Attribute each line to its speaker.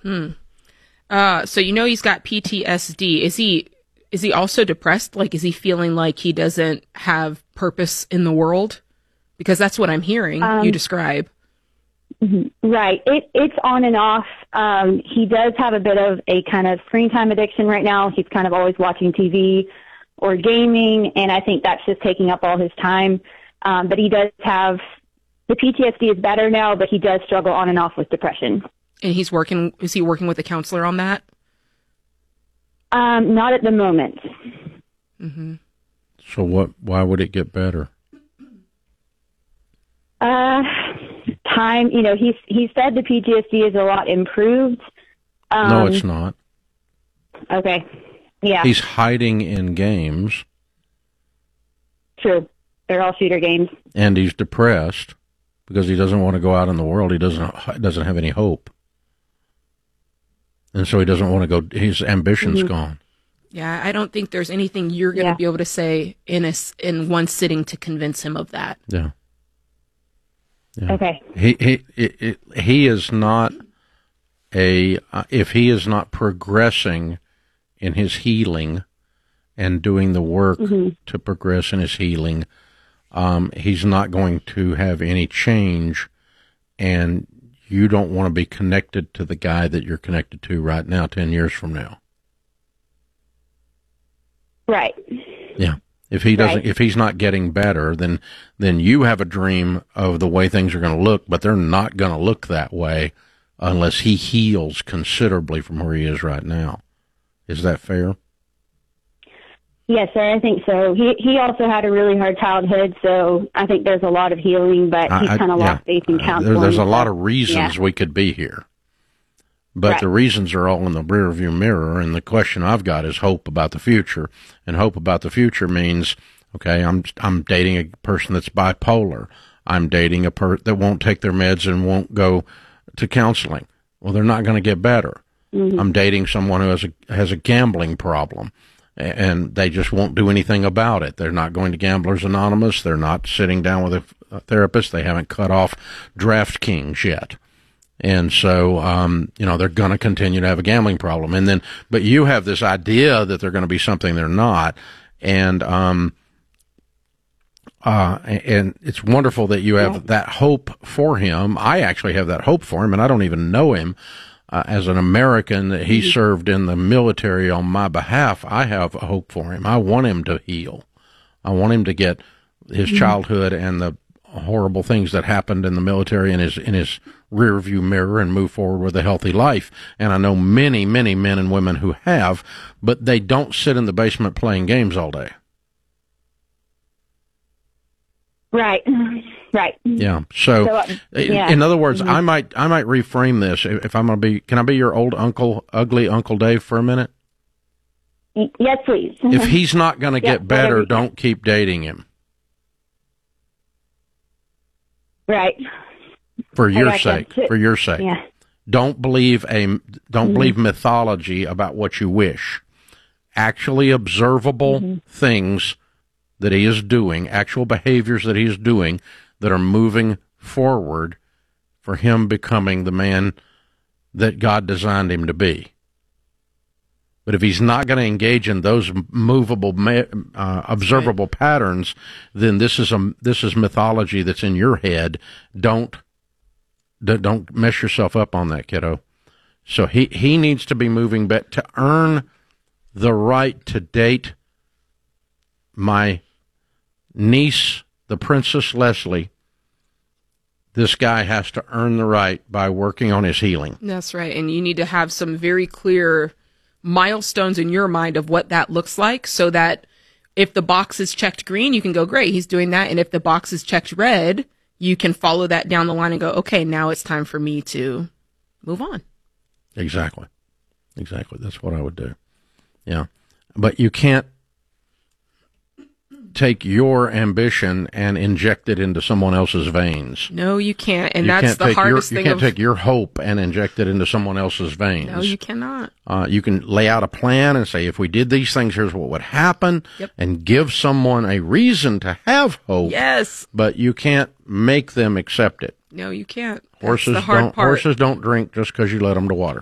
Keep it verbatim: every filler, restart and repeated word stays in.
Speaker 1: Hmm. Uh, so you know he's got P T S D. Is he is he also depressed? Like, is he feeling like he doesn't have purpose in the world? Because that's what I'm hearing um, you describe.
Speaker 2: Right. It, it's on and off. Um, he does have a bit of a kind of screen time addiction right now. He's kind of always watching T V or gaming, and I think that's just taking up all his time. Um, but he does have, the P T S D is better now, but he does struggle on and off with depression.
Speaker 1: And he's working, is he working with a counselor on that?
Speaker 2: Um, not at the moment.
Speaker 1: Mm-hmm.
Speaker 3: So what, why would it get better?
Speaker 2: Uh, time, you know, he's, he said the P T S D is a lot improved. Um,
Speaker 3: no, it's not.
Speaker 2: Okay. Yeah.
Speaker 3: He's hiding in games.
Speaker 2: True. They're all shooter games.
Speaker 3: And he's depressed because he doesn't want to go out in the world. He doesn't, doesn't have any hope. And so he doesn't want to go, his ambition's mm-hmm. gone.
Speaker 1: Yeah, I don't think there's anything you're going to
Speaker 2: yeah.
Speaker 1: be able to say in a, in one sitting to convince him of that.
Speaker 3: Yeah. Yeah.
Speaker 2: Okay.
Speaker 3: He he he, he is not a uh, if he is not progressing in his healing and doing the work mm-hmm. to progress in his healing, um, he's not going to have any change, and you don't want to be connected to the guy that you're connected to right now ten years from now.
Speaker 2: Right.
Speaker 3: Yeah. If he doesn't,
Speaker 2: right.
Speaker 3: if he's not getting better, then then you have a dream of the way things are going to look, but they're not going to look that way unless he heals considerably from where he is right now. Is that fair?
Speaker 2: Yes, sir. I think so. He he also had a really hard childhood, so I think there's a lot of healing, but he's kind of lost faith in counseling.
Speaker 3: There, there's a
Speaker 2: so,
Speaker 3: lot of reasons
Speaker 2: yeah.
Speaker 3: we could be here. But
Speaker 2: right.
Speaker 3: the reasons are all in the rearview mirror, and the question I've got is hope about the future. And hope about the future means, okay, I'm I'm dating a person that's bipolar. I'm dating a person that won't take their meds and won't go to counseling. Well, they're not going to get better. Mm-hmm. I'm dating someone who has a has a gambling problem, and they just won't do anything about it. They're not going to Gamblers Anonymous. They're not sitting down with a, a therapist. They haven't cut off DraftKings yet. And so, um, you know, they're going to continue to have a gambling problem. And then, but you have this idea that they're going to be something they're not. And, um, uh, and it's wonderful that you have yeah. that hope for him. I actually have that hope for him, and I don't even know him. Uh, as an American, that he mm-hmm. served in the military on my behalf, I have a hope for him. I want him to heal. I want him to get his mm-hmm. childhood and the horrible things that happened in the military in his in his rear view mirror and move forward with a healthy life. And I know many, many men and women who have, but they don't sit in the basement playing games all day.
Speaker 2: Right. Right.
Speaker 3: Yeah. So, so uh, yeah. in other words, mm-hmm. I might I might reframe this. If I'm going to be, can I be your old uncle, ugly Uncle Dave for a minute?
Speaker 2: Yes, please.
Speaker 3: If he's not going to yep, get better, don't keep dating him.
Speaker 2: Right.
Speaker 3: For your sake. For your sake.
Speaker 2: Yeah.
Speaker 3: Don't believe a don't mm-hmm. believe mythology about what you wish. Actually observable mm-hmm. things that he is doing, actual behaviors that he is doing that are moving forward for him becoming the man that God designed him to be. But if he's not going to engage in those movable, uh, observable right. patterns, then this is a this is mythology that's in your head. Don't don't mess yourself up on that, kiddo. So he he needs to be moving back to earn the right to date my niece, the Princess Leslie. This guy has to earn the right by working on his healing.
Speaker 1: That's right, and you need to have some very clear milestones in your mind of what that looks like, so that if the box is checked green, you can go, great, he's doing that. And if the box is checked red, you can follow that down the line and go, okay, now it's time for me to move on.
Speaker 3: Exactly. Exactly. That's what I would do. Yeah. But you can't take your ambition and inject it into someone else's veins.
Speaker 1: No, you can't. And
Speaker 3: you
Speaker 1: that's
Speaker 3: can't
Speaker 1: the hardest
Speaker 3: your,
Speaker 1: thing.
Speaker 3: You can't
Speaker 1: of...
Speaker 3: take your hope and inject it into someone else's veins.
Speaker 1: No, you cannot.
Speaker 3: Uh, you can lay out a plan and say, if we did these things, here's what would happen,
Speaker 1: yep.
Speaker 3: and give someone a reason to have hope.
Speaker 1: Yes.
Speaker 3: But you can't make them accept it.
Speaker 1: No, you can't.
Speaker 3: Horses
Speaker 1: that's the hard
Speaker 3: don't.
Speaker 1: part.
Speaker 3: Horses don't drink just because you let them to water.